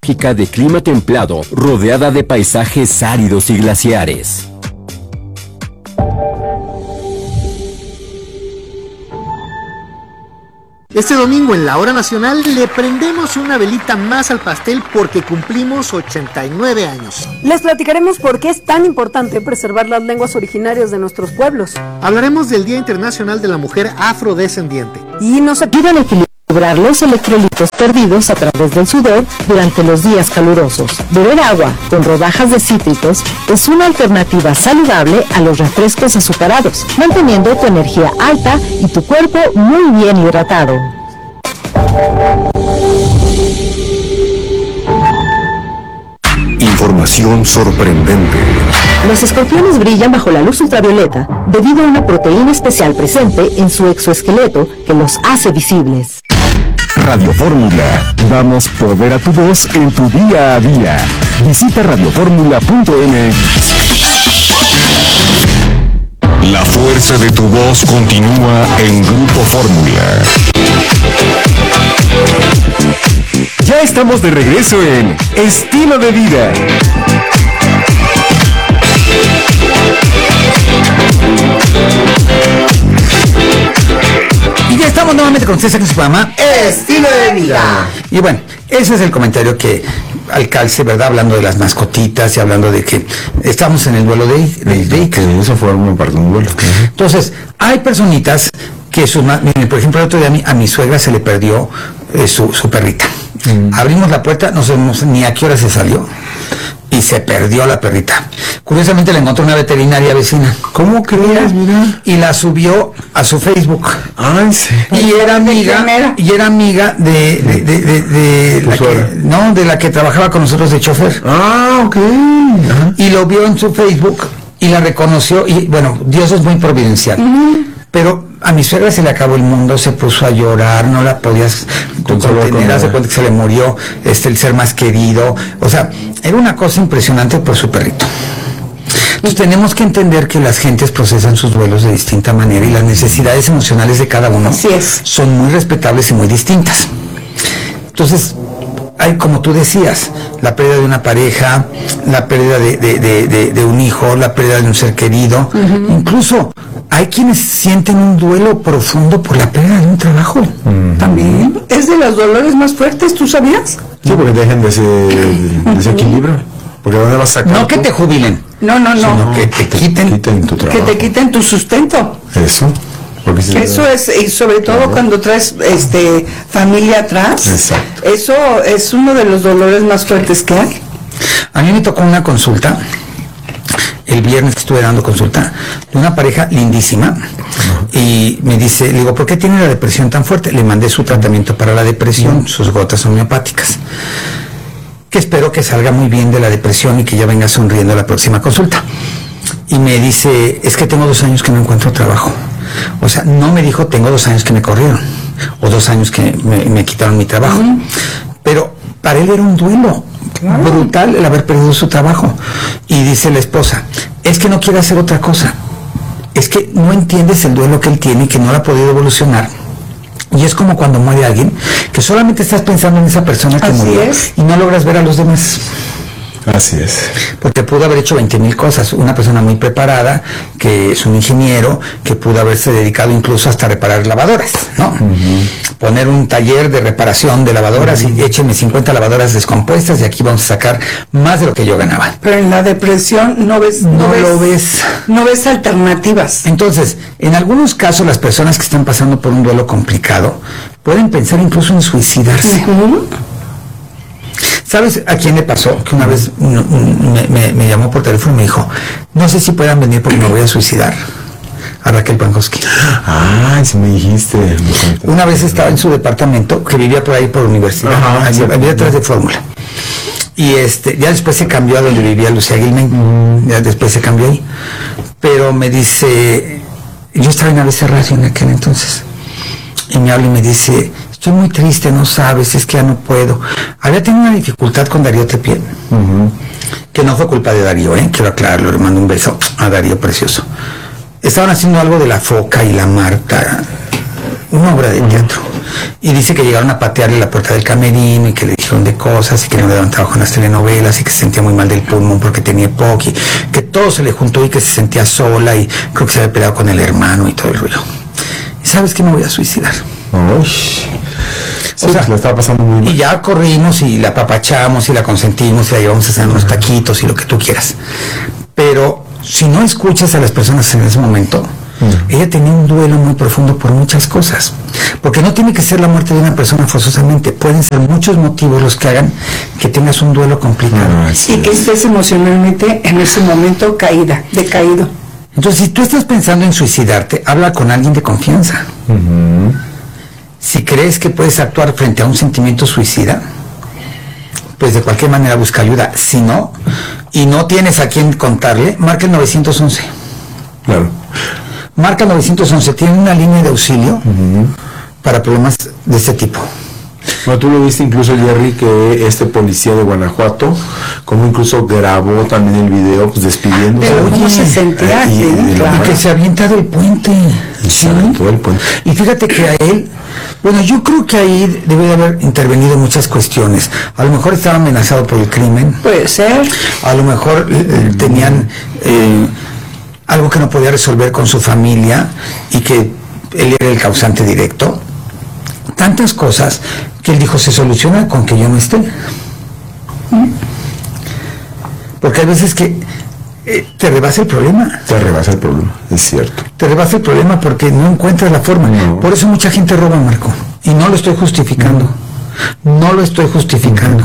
mágica de clima templado, rodeada de paisajes áridos y glaciares. Este domingo en la Hora Nacional le prendemos una velita más al pastel porque cumplimos 89 años. Les platicaremos por qué es tan importante preservar las lenguas originarias de nuestros pueblos. Hablaremos del Día Internacional de la Mujer Afrodescendiente. Y nos ayudan a equilibrar los electrolitos perdidos a través del sudor durante los días calurosos. Beber agua con rodajas de cítricos es una alternativa saludable a los refrescos azucarados, manteniendo tu energía alta y tu cuerpo muy bien hidratado. Información sorprendente. Los escorpiones brillan bajo la luz ultravioleta debido a una proteína especial presente en su exoesqueleto que los hace visibles. Radio Fórmula. Damos poder a tu voz en tu día a día. Visita radioformula.mx. La fuerza de tu voz continúa en Grupo Fórmula. Ya estamos de regreso en Estilo de Vida. Y ya estamos nuevamente con César en su programa Estilo de Vida. Y bueno, ese es el comentario que al calce, ¿verdad? Hablando de las mascotitas y hablando de que estamos en el duelo de Iker. Eso fue una parte de un duelo. Entonces, hay personitas que miren, por ejemplo, el otro día a mi suegra se le perdió su perrita. Abrimos la puerta, no sabemos ni a qué hora se salió y se perdió la perrita. Curiosamente la encontró una veterinaria vecina. ¿Cómo creías, mira? Y la subió a su Facebook. Ay, sí. Y era amiga de la que trabajaba con nosotros de chofer. Ah, ok. Y lo vio en su Facebook y la reconoció. Y bueno, Dios es muy providencial. Pero a mi suegra se le acabó el mundo, se puso a llorar, no la podías contener, hace cuenta que se le murió el ser más querido. O sea, era una cosa impresionante por su perrito. Entonces tenemos que entender que las gentes procesan sus duelos de distinta manera y las necesidades emocionales de cada uno son muy respetables y muy distintas. Entonces, hay, como tú decías, la pérdida de una pareja, la pérdida de un hijo, la pérdida de un ser querido. Incluso hay quienes sienten un duelo profundo por la pérdida de un trabajo. También es de los dolores más fuertes, ¿tú sabías? Sí, porque dejen de ese equilibrio. Porque ¿dónde vas a sacar? No que te jubilen. No. Sino que te quiten tu trabajo. Que te quiten tu sustento. Eso. Eso es, y sobre todo cuando traes familia atrás. Exacto. Eso es uno de los dolores más fuertes que hay. A mí me tocó una consulta el viernes que estuve dando consulta de una pareja lindísima y me dice, le digo, ¿por qué tiene la depresión tan fuerte? Le mandé su tratamiento para la depresión, sus gotas homeopáticas, que espero que salga muy bien de la depresión y que ya venga sonriendo a la próxima consulta. Y me dice, es que tengo 2 años que no encuentro trabajo. O sea, no me dijo, tengo 2 años que me corrieron o 2 años que me quitaron mi trabajo, pero para él era un duelo brutal el haber perdido su trabajo. Y dice la esposa, es que no quiere hacer otra cosa, es que no entiendes el duelo que él tiene y que no lo ha podido evolucionar. Y es como cuando muere alguien, que solamente estás pensando en esa persona que murió y no logras ver a los demás. Así es. Porque pudo haber hecho 20,000 cosas. Una persona muy preparada, que es un ingeniero, que pudo haberse dedicado incluso hasta a reparar lavadoras, ¿no? Poner un taller de reparación de lavadoras y échenme 50 lavadoras descompuestas y aquí vamos a sacar más de lo que yo ganaba. Pero en la depresión no ves alternativas. Entonces, en algunos casos las personas que están pasando por un duelo complicado pueden pensar incluso en suicidarse. ¿Sabes a quién le pasó? Que una vez me llamó por teléfono y me dijo, no sé si puedan venir porque me voy a suicidar. A Raquel Pankowski. Ah, sí me dijiste. Una vez estaba en su departamento, que vivía por ahí por universidad, vivía atrás de Fórmula. Y ya después se cambió a donde vivía Lucía Gilmen, ya después se cambió ahí. Pero me dice, yo estaba en ABC Radio en aquel entonces, y me habla y me dice, estoy muy triste, no sabes, es que ya no puedo. Había tenido una dificultad con Darío Tepié, que no fue culpa de Darío, quiero aclararlo, le mando un beso a Darío precioso. Estaban haciendo algo de La Foca y la Marta, una obra de teatro. y dice que llegaron a patearle la puerta del camerino y que le dijeron de cosas y que no le daban trabajo en las telenovelas y que se sentía muy mal del pulmón porque tenía EPOC y que todo se le juntó y que se sentía sola y creo que se había peleado con el hermano y todo el rollo. ¿Y sabes qué? Me voy a suicidar. Ay. Sí, o sea, la estaba pasando muy mal. Y ya corrimos y la apapachamos y la consentimos y la llevamos a hacer unos taquitos y lo que tú quieras. Pero si no escuchas a las personas en ese momento, ella tenía un duelo muy profundo por muchas cosas. Porque no tiene que ser la muerte de una persona forzosamente. Pueden ser muchos motivos los que hagan que tengas un duelo complicado. Y que estés emocionalmente en ese momento decaído. Entonces, si tú estás pensando en suicidarte, habla con alguien de confianza. Si crees que puedes actuar frente a un sentimiento suicida, pues de cualquier manera busca ayuda. Si no, y no tienes a quién contarle, marca el 911. Claro. Marca el 911, tiene una línea de auxilio para problemas de este tipo. Bueno, tú lo viste incluso, Jerry, que este policía de Guanajuato, como incluso grabó también el video, pues despidiéndose. Pero ¿cómo se sentía? Y que se avienta del puente. Y se aventó del puente. Y fíjate que a él, bueno, yo creo que ahí debe de haber intervenido muchas cuestiones. A lo mejor estaba amenazado por el crimen. Puede ser. A lo mejor tenían algo que no podía resolver con su familia y que él era el causante directo. Tantas cosas que él dijo, se soluciona con que yo no esté. Porque hay veces que te rebasa el problema. Te rebasa el problema, es cierto. Te rebasa el problema porque no encuentras la forma. No. Por eso mucha gente roba, Marco. Y no lo estoy justificando. No lo estoy justificando.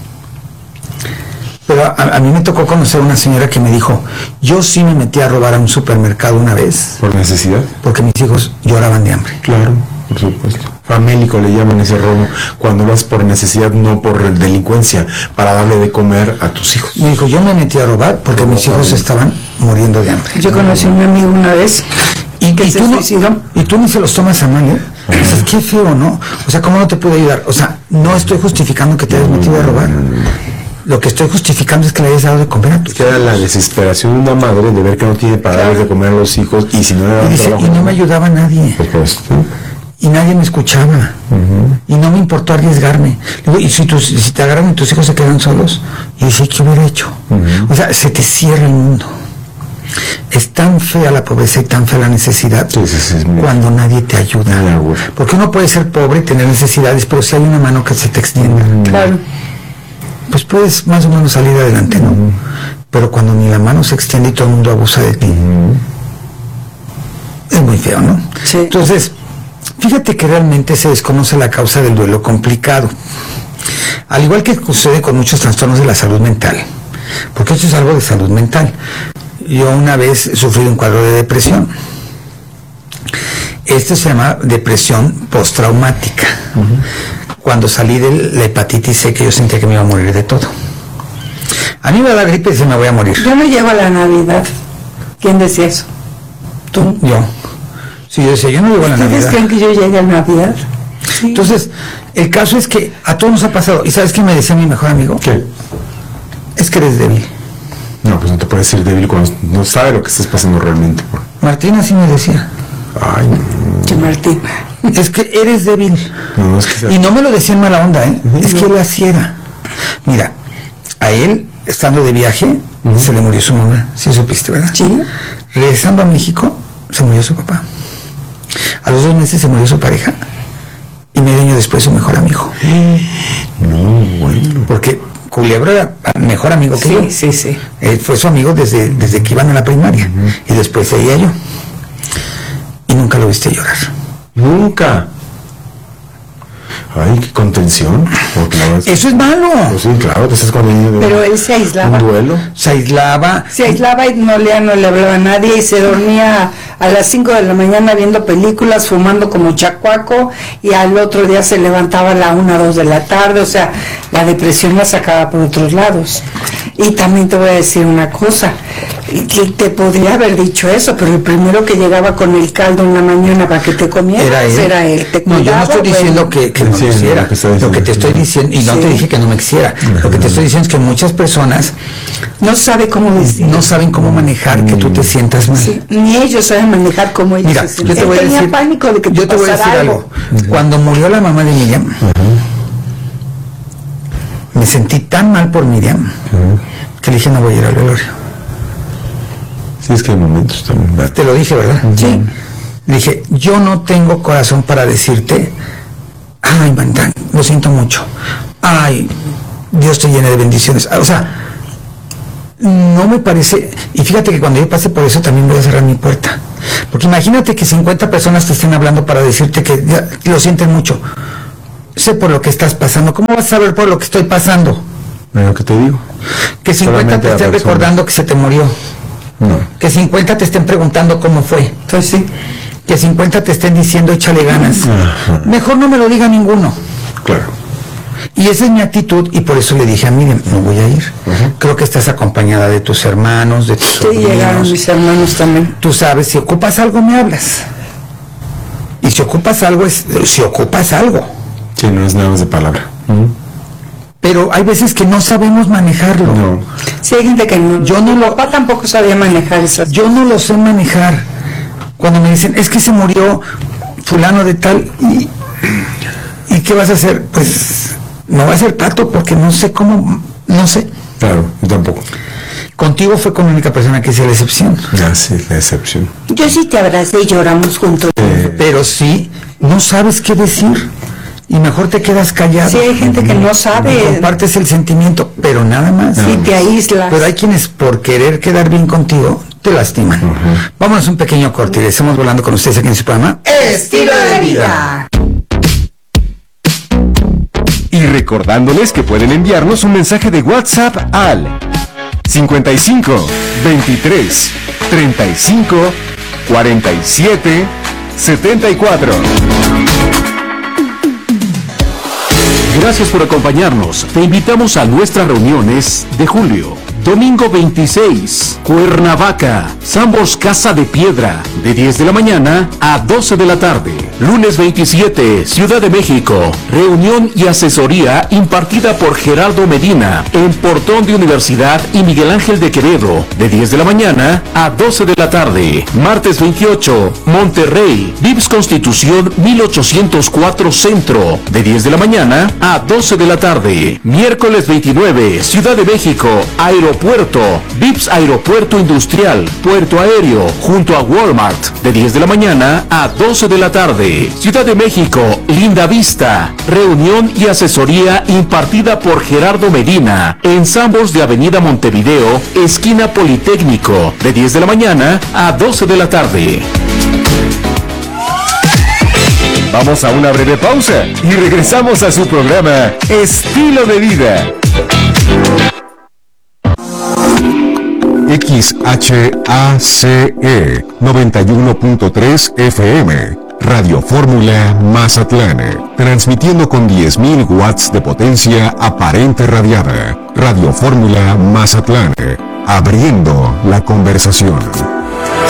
Pero a mí me tocó conocer una señora que me dijo, yo sí me metí a robar a un supermercado una vez. ¿Por necesidad? Porque mis hijos lloraban de hambre. Claro, por supuesto. Famélico le llaman ese robo, cuando lo haces por necesidad, no por delincuencia, para darle de comer a tus hijos. Me dijo, yo me metí a robar porque mis hijos estaban muriendo de hambre. Yo conocí a un amigo una vez Y que se suicidó. Y tú ni se los tomas a mal, ¿eh? Dices, qué feo, ¿no? O sea, ¿cómo no te puedo ayudar? O sea, no estoy justificando que te hayas metido a robar. Lo que estoy justificando es que le hayas dado de comer a tus hijos. Queda la desesperación de una madre de ver que no tiene para darles de comer a los hijos, y si no le Y dan dice, trabajo, y no me ayudaba nadie. pues, Y nadie me escuchaba. Y no me importó arriesgarme. Le digo, y si te agarran y tus hijos se quedan solos, y dice, ¿qué hubiera hecho? O sea, se te cierra el mundo. Es tan fea la pobreza y tan fea la necesidad cuando nadie te ayuda. Porque uno puede ser pobre y tener necesidades, pero si hay una mano que se te extienda, Claro. pues puedes más o menos salir adelante, ¿no? Pero cuando ni la mano se extiende y todo el mundo abusa de ti, es muy feo, ¿no? Sí. Entonces, fíjate que realmente se desconoce la causa del duelo complicado. Al igual que sucede con muchos trastornos de la salud mental, porque esto es algo de salud mental. Yo una vez sufrí un cuadro de depresión. Esto se llama depresión postraumática. Cuando salí de la hepatitis C, que yo sentía que me iba a morir de todo. A mí me da la gripe y se me voy a morir. Yo no llego a la Navidad. ¿Quién decía eso? ¿Tú? Yo. Sí, yo decía, yo no llego a la ¿Ustedes Navidad. creen que yo llegue a Navidad? Sí. Entonces, el caso es que a todos nos ha pasado. ¿Y sabes qué me decía mi mejor amigo? ¿qué? Es que eres débil. No, pues no te puedes decir débil cuando no sabe lo que estás pasando realmente. Martín así me decía. Ay, no. Che, Martín. Es que eres débil. No, es que sea- Y no me lo decía en mala onda, ¿eh? Es que él así era. Mira, a él, estando de viaje, se le murió su mamá. Sí supiste, ¿verdad? Sí. Regresando a México, se murió su papá. A los 2 meses se murió su pareja. Y medio año después su mejor amigo. No, bueno. Porque Culebro era mejor amigo que yo. Sí. Él fue su amigo desde que iban a la primaria. Y después seguía yo. Y nunca lo viste llorar. Nunca. Ay, qué contención. Porque la verdad Eso es malo. pues sí, claro, te estás conveniendo de Pero él se aislaba. un duelo. Se aislaba. Se aislaba y no le hablaba a nadie y se dormía a las 5 de la mañana viendo películas, fumando como chacuaco, y al otro día se levantaba a la 1 o 2 de la tarde. O sea, la depresión la sacaba por otros lados. Y también te voy a decir una cosa, que te podría haber dicho eso, pero el primero que llegaba con el caldo en la mañana para que te comieras era él. Te no, yo no estoy diciendo que no Sí, quisiera. lo Lo que te estoy diciendo, y no te dije que no me quisiera. Lo que te estoy diciendo es que muchas personas no sabe cómo decir. no saben cómo manejar que tú te sientas mal. Sí, ni ellos saben manejar cómo ellos Mira, se sienten. yo te voy a Él tenía decir, pánico de que yo te voy a pasara decir algo. Cuando murió la mamá de Miriam, me sentí tan mal por Miriam que le dije no voy a ir al velorio. Sí, es que hay momentos también, ¿verdad? Te lo dije, ¿verdad? Sí. Le dije, yo no tengo corazón para decirte, ay, Mantán, lo siento mucho. Ay, Dios te llene de bendiciones. O sea, no me parece, y fíjate que cuando yo pase por eso también voy a cerrar mi puerta. Porque imagínate que 50 personas te estén hablando para decirte que ya lo sienten mucho. Sé por lo que estás pasando. ¿Cómo vas a saber por lo que estoy pasando? Lo que te digo. Que 50 Solamente te la estén persona. recordando que se te murió. No. Que 50 te estén preguntando cómo fue. Entonces sí. Que 50 te estén diciendo échale ganas. Ajá. Mejor no me lo diga ninguno. Claro. Y esa es mi actitud y por eso le dije a Miriam, no voy a ir. Creo que estás acompañada de tus hermanos, de tus Sí, llegaron sobrinos. mis hermanos también. Tú sabes, si ocupas algo me hablas. Y si ocupas algo es si ocupas algo. Sí, no es nada más de palabra. Pero hay veces que no sabemos manejarlo. No. Sí, hay gente que no. Yo no Mi lo- papá tampoco sabía manejar esas. Yo no lo sé manejar. Cuando me dicen, es que se murió fulano de tal, ¿y qué vas a hacer? Pues no va a ser pato porque no sé cómo, no sé. Claro, yo tampoco. Contigo fue con la única persona que hice la excepción. Ah, sí, la excepción. Yo sí te abracé y lloramos juntos. Pero sí, no sabes qué decir. Y mejor te quedas callado. Sí, hay gente que no Y sabe. compartes el sentimiento, pero nada más. Sí, te aíslas. Pero hay quienes por querer quedar bien contigo te lastiman. Vámonos a un pequeño corte y estamos volando con ustedes aquí en su programa Estilo de vida. Y recordándoles que pueden enviarnos un mensaje de WhatsApp al 55 23 35 47 74. Gracias por acompañarnos. Te invitamos a nuestras reuniones de julio. Domingo 26, Cuernavaca, Sambors Casa de Piedra, de 10 de la mañana a 12 de la tarde. Lunes 27, Ciudad de México, reunión y asesoría impartida por Gerardo Medina en Portón de Universidad y Miguel Ángel de Quevedo, de 10 de la mañana a 12 de la tarde. Martes 28, Monterrey, Vips Constitución 1804 Centro, de 10 de la mañana a 12 de la tarde. Miércoles 29, Ciudad de México, Aeropuerto, Vips Aeropuerto Industrial, Puerto Aéreo, junto a Walmart, de 10 de la mañana a 12 de la tarde. Ciudad de México, Linda Vista, reunión y asesoría impartida por Gerardo Medina, en Sambors de Avenida Montevideo, esquina Politécnico, de 10 de la mañana a 12 de la tarde. Vamos a una breve pausa y regresamos a su programa Estilo de Vida. XHACE 91.3 FM, Radio Fórmula Mazatlán, transmitiendo con 10.000 watts de potencia aparente radiada. Radio Fórmula Mazatlán, abriendo la conversación.